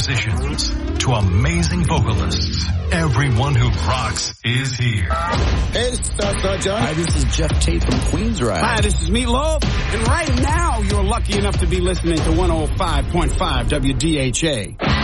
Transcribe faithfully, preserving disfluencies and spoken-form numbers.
musicians to amazing vocalists, everyone who rocks is here. Hey, this is Southside John. Hi, this is Jeff Tate from Queensrÿche. Hi, this is Meatloaf. And right now, you're lucky enough to be listening to one oh five point five W D H A.